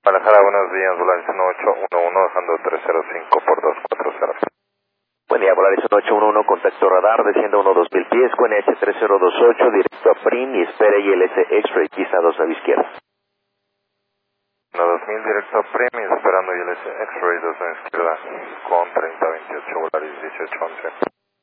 Guadalajara, buenos días, Volaris 1811, dejando 305 por 240. Buen día, Volaris 1811, contacto radar, desciendo 1-2000 pies, QNH 3028, directo a PRIM y espere ILS X-Ray, pista 2 a la izquierda. 2000 directo a Premio, esperando ILS X-Ray 2 a la izquierda, con 3028, Volaris 1811.